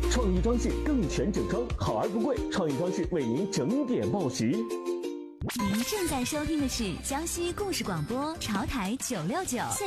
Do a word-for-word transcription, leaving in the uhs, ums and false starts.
创意装饰更全整装，好而不贵，创意装饰为您整点报时。 您正在收听的是江西故事广播潮台九六九。